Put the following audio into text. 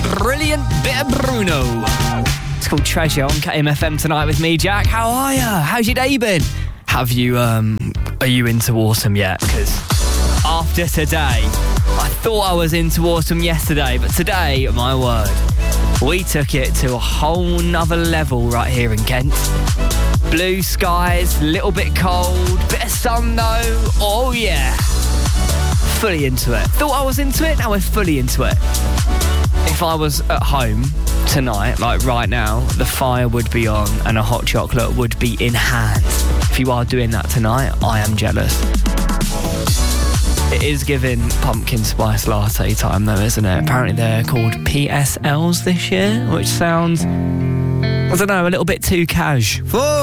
brilliant bit of Bruno. It's called Treasure on KMFM tonight with me, Jack. How are you? How's your day been? Have you, are you into autumn yet? Because after today, I thought I was into autumn yesterday, but today, my word, we took it to a whole nother level right here in Kent. Blue skies, little bit cold, bit of sun though, oh yeah. Fully into it. Thought I was into it, now we're fully into it. If I was at home tonight, like right now, the fire would be on and a hot chocolate would be in hand. If you are doing that tonight, I am jealous. It is giving pumpkin spice latte time though, isn't it? Apparently they're called PSLs this year, which sounds, I don't know, a little bit too cash.